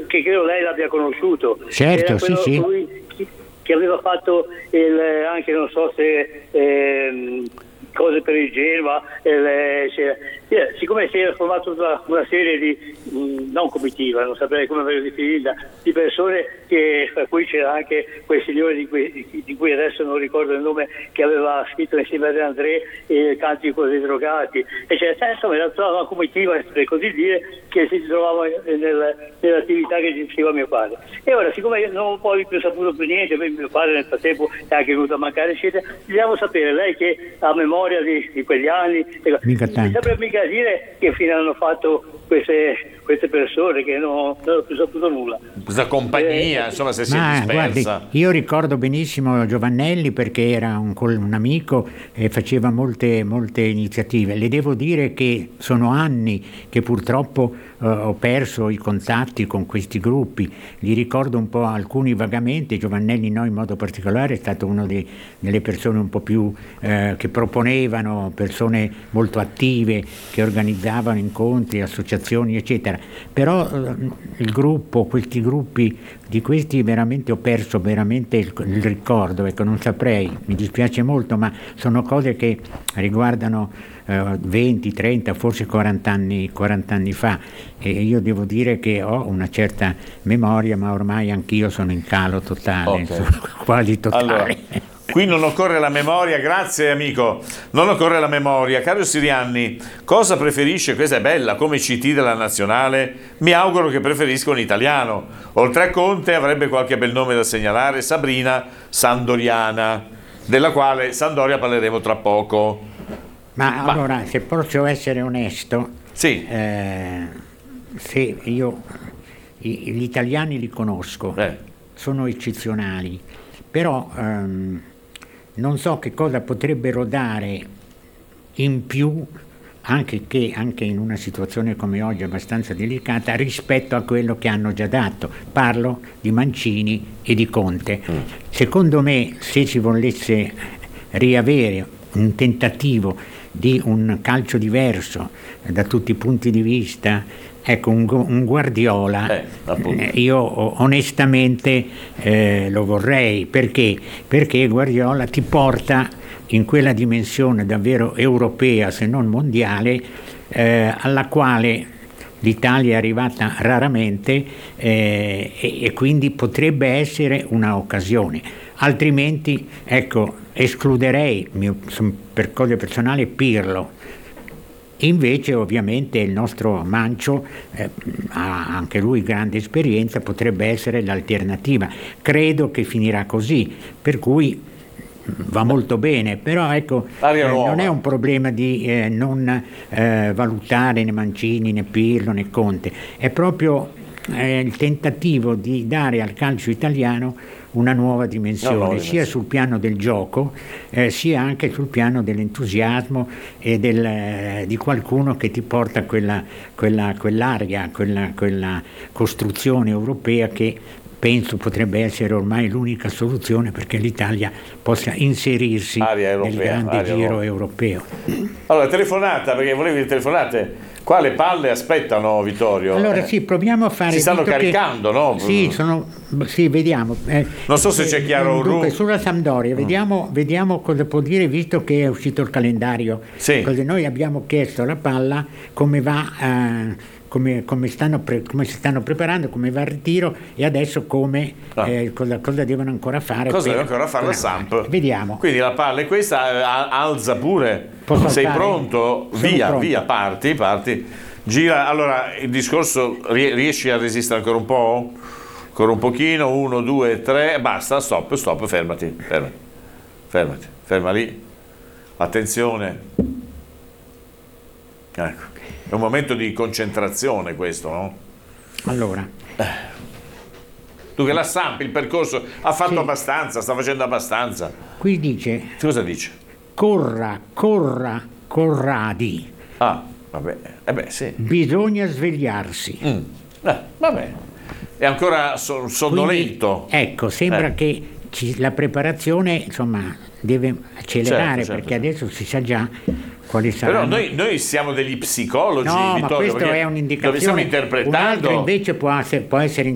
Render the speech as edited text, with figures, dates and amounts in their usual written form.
che credo lei l'abbia conosciuto. Certo, era quello sì. che aveva fatto anche non so se cose per il Genova, siccome si era formato una serie di non comitiva, non saprei come averlo definita, di persone fra cui c'era anche quel signore di cui adesso non ricordo il nome, che aveva scritto insieme a De André Cantico dei drogati, insomma era una comitiva, per così dire, che si trovava nell'attività che gestiva mio padre. E ora, siccome io non ho poi più saputo più niente, mio padre nel frattempo è anche venuto a mancare, eccetera, vogliamo sapere, lei che ha memoria di quegli anni, mi sembra mica dire che fine hanno fatto queste persone che non hanno più saputo nulla. Questa compagnia, insomma, se si è dispersa. Guardi, io ricordo benissimo Giovannelli perché era un amico e faceva molte iniziative. Le devo dire che sono anni che purtroppo ho perso i contatti con questi gruppi. Li ricordo un po' alcuni vagamente. Giovannelli in modo particolare è stato una delle persone un po' più che proponevano, persone molto attive che organizzavano incontri, associazioni eccetera. Però questi gruppi di questi veramente ho perso veramente il ricordo, ecco, non saprei, mi dispiace molto, ma sono cose che riguardano 20, 30, forse 40 anni fa, e io devo dire che ho una certa memoria, ma ormai anch'io sono in calo totale, quasi totale. Allora, qui non occorre la memoria, grazie amico, non occorre la memoria. Caro Sirianni, cosa preferisce? Questa è bella, come CT della nazionale, mi auguro che preferisca un italiano. Oltre a Conte avrebbe qualche bel nome da segnalare, Sabrina Sandoriana, della quale Sampdoria parleremo tra poco. Ma allora, se posso essere onesto, sì. Se io gli italiani li conosco, sono eccezionali, però non so che cosa potrebbero dare in più, anche in una situazione come oggi abbastanza delicata, rispetto a quello che hanno già dato. Parlo di Mancini e di Conte. Secondo me, se si volesse riavere un tentativo di un calcio diverso da tutti i punti di vista, ecco, un Guardiola, io onestamente lo vorrei, perché Guardiola ti porta in quella dimensione davvero europea, se non mondiale, alla quale l'Italia è arrivata raramente, e quindi potrebbe essere un'occasione. Altrimenti, ecco, escluderei per cose personali Pirlo. Invece ovviamente il nostro Mancio ha anche lui grande esperienza, potrebbe essere l'alternativa. Credo che finirà così, per cui va molto bene, però ecco, non è un problema di non valutare né Mancini né Pirlo né Conte, è proprio il tentativo di dare al calcio italiano una nuova dimensione, sia sul piano del gioco, sia anche sul piano dell'entusiasmo e di qualcuno che ti porta quell'aria, quella costruzione europea che penso potrebbe essere ormai l'unica soluzione perché l'Italia possa inserirsi nel grande giro europeo. Allora, telefonata, perché volevi telefonate. Qua le palle aspettano, Vittorio. Allora sì, proviamo a fare. Si stanno caricando, no? Sì, vediamo. Non so se c'è chiaro. Dunque, sulla Sampdoria, vediamo cosa può dire, visto che è uscito il calendario. Sì. Cosa noi abbiamo chiesto alla Palla, come va. Come si stanno preparando, come va il ritiro e adesso cosa devono ancora fare. Cosa deve ancora fare la Samp? Vediamo. Quindi la palla è questa, alza pure. Sei pronto? Via, parti. Gira, allora il discorso, riesci a resistere ancora un po'? Ancora un pochino, 1, 2, 3, basta, stop, fermati. Ferma lì. Attenzione. Ecco. È un momento di concentrazione questo, no? Allora. Dunque la Samp, il percorso, ha fatto abbastanza, sta facendo abbastanza. Qui dice... Cosa dice? Corradi. Ah, vabbè, sì. Bisogna svegliarsi. Vabbè. È ancora sonolento. Quindi, ecco, sembra che la preparazione, insomma, deve accelerare, certo. perché adesso si sa già quali saranno. Però noi siamo degli psicologi, no, Vittorio, ma questo è un'indicazione. Dove stiamo interpretando. Un altro invece può essere